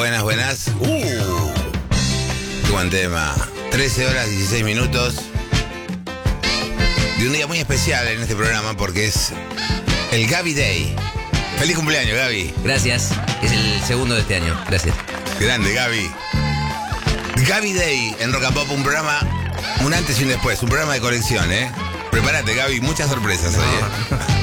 buenas, buenas. Qué buen tema. 13 horas 16 minutos. De un día muy especial en este programa porque es el Gaby Day. Feliz cumpleaños, Gaby. Gracias. Es el segundo de este año. Gracias. Grande, Gaby. Gaby Day en Rock and Pop, un programa, un antes y un después, un programa de colección, ¿eh? Prepárate, Gaby, muchas sorpresas hoy, ¿eh?